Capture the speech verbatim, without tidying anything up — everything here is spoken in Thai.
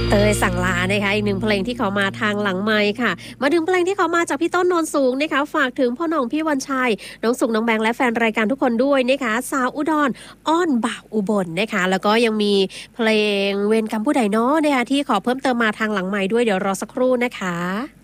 เตยสั่งลานะคะอีกหนึ่งเพลงที่เขามาทางหลังไมค์ค่ะมาถึงเพลงที่เขามาจากพี่ต้นโนนสูงนะคะฝากถึงพ่อหน่องพี่วันชัยน้องสุกน้องแบงค์และแฟนรายการทุกคนด้วยนะคะสาวอุดรอ้อนบ่าวอุบลนะคะแล้วก็ยังมีเพลงเวรกรรมผู้ใดเนาะนะคะที่ขอเพิ่มเติมมาทางหลังไมค์ด้วยเดี๋ยวรอสักครู่นะคะ